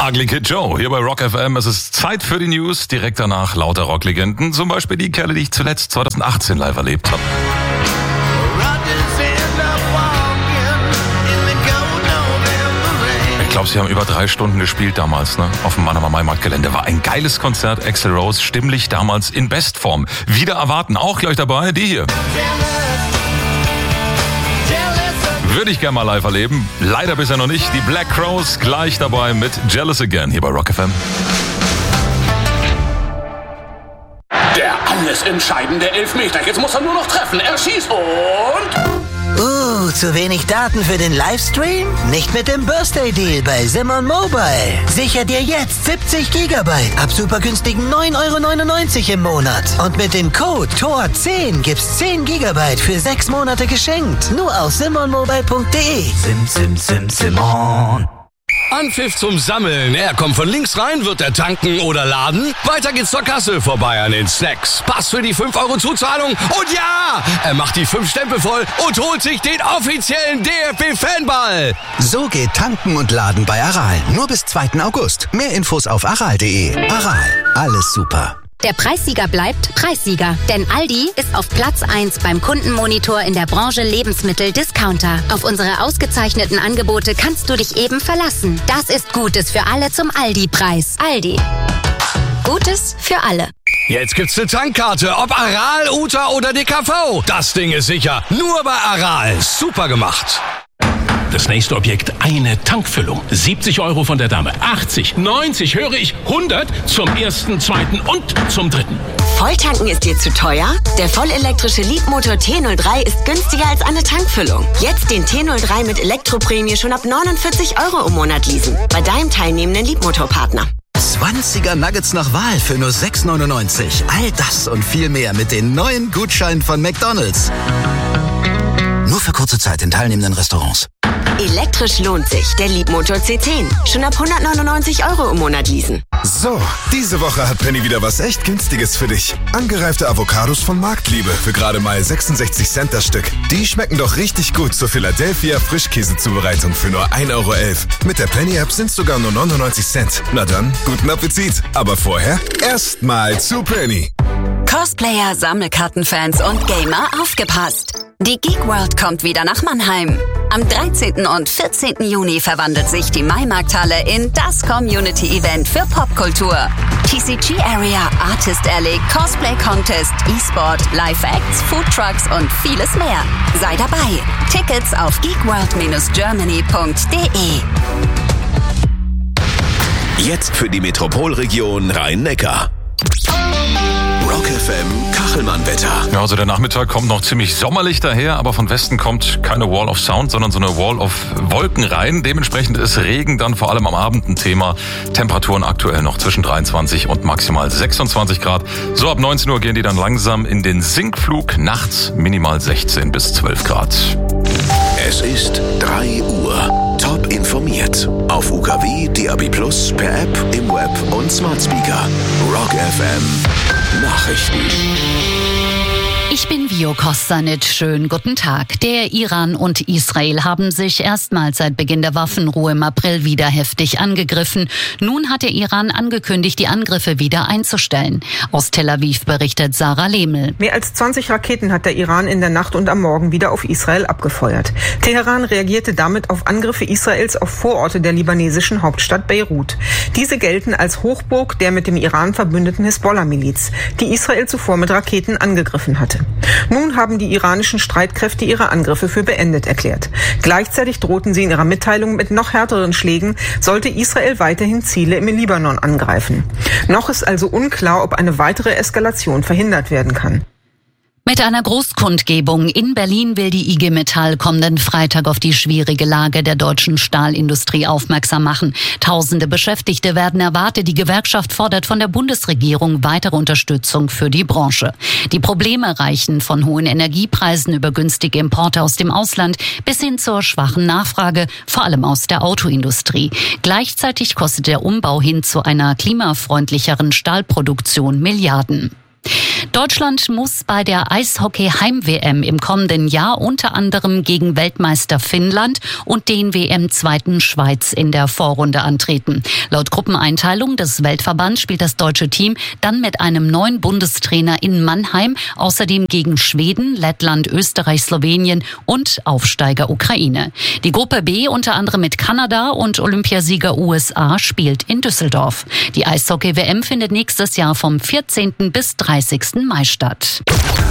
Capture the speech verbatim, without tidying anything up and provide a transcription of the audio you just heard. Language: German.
Ugly Kid Joe, hier bei Rock F M. Es ist Zeit für die News, direkt danach lauter Rocklegenden. Zum Beispiel die Kerle, die ich zuletzt zwanzig achtzehn live erlebt habe. Ich glaube, sie haben über drei Stunden gespielt damals, ne? Auf dem Mannheimer Maimarktgelände. War ein geiles Konzert. Axl Rose, stimmlich damals in Bestform. Wieder erwarten, auch gleich dabei, die hier. Würde ich gerne mal live erleben. Leider bisher noch nicht. Die Black Crowes gleich dabei mit Jealous Again hier bei Rock F M. Der alles entscheidende Elfmeter. Jetzt muss er nur noch treffen. Er schießt und... Uh, zu wenig Daten für den Livestream? Nicht mit dem Birthday Deal bei Simon Mobile. Sicher dir jetzt siebzig Gigabyte ab super günstigen neun Euro neunundneunzig im Monat. Und mit dem Code T O R zehn gibt's zehn Gigabyte für sechs Monate geschenkt. Nur auf simon mobile punkt de. Sim, sim, sim, Simon. Anpfiff zum Sammeln. Er kommt von links rein, wird er tanken oder laden. Weiter geht's zur Kasse, vorbei an den Snacks. Pass für die fünf Euro Zuzahlung. Und ja, er macht die fünf Stempel voll und holt sich den offiziellen D F B-Fanball. So geht Tanken und Laden bei Aral. Nur bis zweiten August. Mehr Infos auf aral punkt de. Aral, alles super. Der Preissieger bleibt Preissieger, denn Aldi ist auf Platz eins beim Kundenmonitor in der Branche Lebensmittel-Discounter. Auf unsere ausgezeichneten Angebote kannst du dich eben verlassen. Das ist Gutes für alle zum Aldi-Preis. Aldi. Gutes für alle. Jetzt gibt's eine Tankkarte, ob Aral, Uta oder D K V. Das Ding ist sicher, nur bei Aral. Super gemacht. Das nächste Objekt, eine Tankfüllung. siebzig Euro von der Dame, achtzig, neunzig, höre ich, hundert zum ersten, zweiten und zum dritten. Volltanken ist dir zu teuer? Der vollelektrische Leapmotor T null drei ist günstiger als eine Tankfüllung. Jetzt den T null drei mit Elektroprämie schon ab neunundvierzig Euro im Monat leasen. Bei deinem teilnehmenden Leapmotor-Partner. zwanziger Nuggets nach Wahl für nur sechs neunundneunzig. All das und viel mehr mit den neuen Gutscheinen von McDonald's. Nur für kurze Zeit in teilnehmenden Restaurants. Elektrisch lohnt sich. Der Leapmotor C zehn. Schon ab hundertneunundneunzig Euro im Monat leasen. So, diese Woche hat Penny wieder was echt Günstiges für dich. Angereifte Avocados von Marktliebe für gerade mal sechsundsechzig Cent das Stück. Die schmecken doch richtig gut zur Philadelphia Frischkäsezubereitung für nur ein Euro elf. Mit der Penny-App sind sogar nur neunundneunzig Cent. Na dann, guten Appetit. Aber vorher erstmal zu Penny. Cosplayer, Sammelkartenfans und Gamer, aufgepasst! Die Geek World kommt wieder nach Mannheim. Am dreizehnten und vierzehnten Juni verwandelt sich die Maimarkthalle in das Community-Event für Popkultur. T C G Area, Artist Alley, Cosplay Contest, E-Sport, Live-Acts, Foodtrucks und vieles mehr. Sei dabei. Tickets auf geekworld Bindestrich germany punkt de. Jetzt für die Metropolregion Rhein-Neckar. Rock F M Kachelmann-Wetter. Ja, also der Nachmittag kommt noch ziemlich sommerlich daher, aber von Westen kommt keine Wall of Sound, sondern so eine Wall of Wolken rein. Dementsprechend ist Regen dann vor allem am Abend ein Thema. Temperaturen aktuell noch zwischen dreiundzwanzig und maximal sechsundzwanzig Grad. So ab neunzehn Uhr gehen die dann langsam in den Sinkflug. Nachts minimal sechzehn bis zwölf Grad. Es ist drei Uhr. Top informiert. Auf U K W, D A B plus, per App, im Web und Smart Speaker. Rock F M. Nachrichten. Ich bin Vio Kostanic. Schönen guten Tag. Der Iran und Israel haben sich erstmals seit Beginn der Waffenruhe im April wieder heftig angegriffen. Nun hat der Iran angekündigt, die Angriffe wieder einzustellen. Aus Tel Aviv berichtet Sarah Lehmel. Mehr als zwanzig Raketen hat der Iran in der Nacht und am Morgen wieder auf Israel abgefeuert. Teheran reagierte damit auf Angriffe Israels auf Vororte der libanesischen Hauptstadt Beirut. Diese gelten als Hochburg der mit dem Iran verbündeten Hisbollah-Miliz, die Israel zuvor mit Raketen angegriffen hatte. Nun haben die iranischen Streitkräfte ihre Angriffe für beendet erklärt. Gleichzeitig drohten sie in ihrer Mitteilung mit noch härteren Schlägen, sollte Israel weiterhin Ziele im Libanon angreifen. Noch ist also unklar, ob eine weitere Eskalation verhindert werden kann. Mit einer Großkundgebung in Berlin will die I G Metall kommenden Freitag auf die schwierige Lage der deutschen Stahlindustrie aufmerksam machen. Tausende Beschäftigte werden erwartet. Die Gewerkschaft fordert von der Bundesregierung weitere Unterstützung für die Branche. Die Probleme reichen von hohen Energiepreisen über günstige Importe aus dem Ausland bis hin zur schwachen Nachfrage, vor allem aus der Autoindustrie. Gleichzeitig kostet der Umbau hin zu einer klimafreundlicheren Stahlproduktion Milliarden. Deutschland muss bei der Eishockey-Heim-W M im kommenden Jahr unter anderem gegen Weltmeister Finnland und den W M-Zweiten Schweiz in der Vorrunde antreten. Laut Gruppeneinteilung des Weltverbands spielt das deutsche Team dann mit einem neuen Bundestrainer in Mannheim, außerdem gegen Schweden, Lettland, Österreich, Slowenien und Aufsteiger Ukraine. Die Gruppe B unter anderem mit Kanada und Olympiasieger U S A spielt in Düsseldorf. Die Eishockey-W M findet nächstes Jahr vom vierzehnten bis dreißigsten Mai statt.